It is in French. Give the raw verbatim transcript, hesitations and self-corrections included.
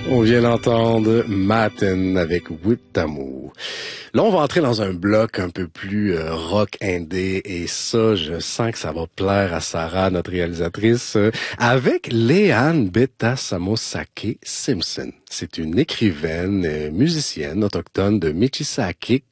On vient d'entendre Matin avec Whip d'amour. Là, on va entrer dans un bloc un peu plus euh, rock indé et ça, je sens que ça va plaire à Sarah, notre réalisatrice, euh, avec Leanne Betasamosake Simpson. C'est une écrivaine, euh, musicienne autochtone de Michisaakik